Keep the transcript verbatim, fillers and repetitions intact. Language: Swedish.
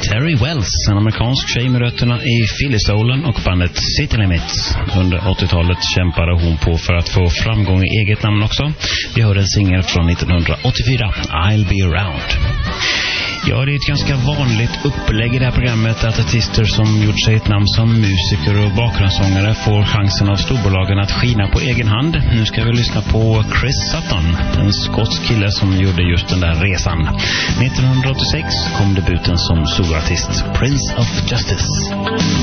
Terry Wells, en amerikansk tjej med rötterna i Philly-soulen och bandet City Limits. Under åttiotalet kämpade hon på för att få framgång i eget namn också. Vi hörde en singel från nittonhundraåttiofyra, I'll Be Around. Ja, det är ett ganska vanligt upplägg i det här programmet att artister som gjort sig ett namn som musiker och bakgrundssångare får chansen av storbolagen att skina på egen hand. Nu ska vi lyssna på Chris Sutton, en skotsk kille som gjorde just den där resan. nittonhundraåttiosex kom debuten som soloartist, Prince of Justice.